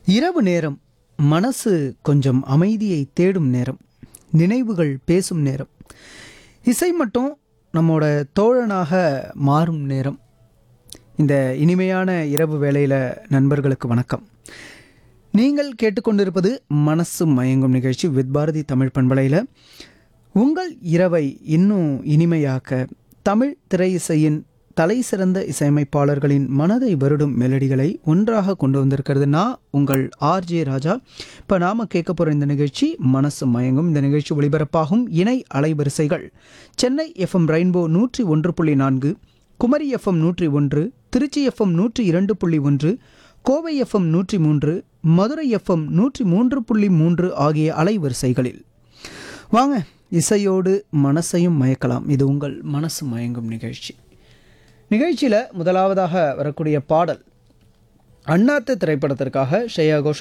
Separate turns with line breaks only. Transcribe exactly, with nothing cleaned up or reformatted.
இரவு நேரம் மனசு கொஞ்சம் அமைதியை தேடும் நேரம், நினைவுகள் பேசும் நேரம், இசை மட்டும் நம்மோட தோழனாக மாறும் நேரம். இந்த இனிமையான இரவு வேளையில் நண்பர்களுக்கு வணக்கம். நீங்கள் கேட்டுக்கொண்டிருப்பது மனசு மயங்கும் நிகழ்ச்சி வித் பாரதி தமிழ் பண்பலையில். உங்கள் இரவை இன்னும் இனிமையாக்க தமிழ் திரை இசையின் தலை சிறந்த இசையமைப்பாளர்களின் மனதை வருடும் மெலடிகளை ஒன்றாக கொண்டு வந்திருக்கிறது நான் உங்கள் ஆர்ஜே ராஜா. இப்போ நாம் கேட்க போகிற இந்த நிகழ்ச்சி மனசு மயங்கும். இந்த நிகழ்ச்சி ஒளிபரப்பாகும் இணை அலைவரிசைகள் சென்னை எஃப்எம் ரெயின்போ நூற்றி ஒன்று புள்ளி நான்கு, குமரி எஃப்எம் நூற்றி ஒன்று, திருச்சி எஃப்எம் நூற்றி இரண்டு புள்ளி ஒன்று, கோவை எஃப்எம் நூற்றி மூன்று, மதுரை எஃப்எம் நூற்றி மூன்று புள்ளி மூன்று ஆகிய அலைவரிசைகளில். வாங்க, இசையோடு மனசையும் மயக்கலாம். இது உங்கள் மனசு மயங்கும் நிகழ்ச்சி. நிகழ்ச்சியில் முதலாவதாக வரக்கூடிய பாடல் அண்ணாத்து திரைப்படத்திற்காக ஸ்ரேயா கோஷல்